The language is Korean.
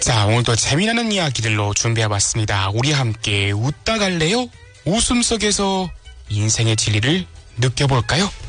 자, 오늘도 재미나는 이야기들로 준비해봤습니다. 우리 함께 웃다 갈래요? 웃음 속에서 인생의 진리를 느껴볼까요?